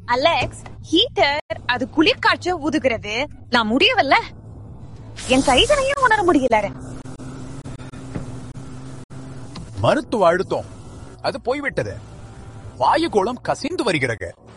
Alex, heater அது குளிர் காற்று ஊதுகிறது. நான் முடியவில்ல. என் கைகளையும் உணர முடியல. மருத்துவ அழுத்தம் அது போய்விட்டது. வாயுகோளம் கசிந்து வருகிறது.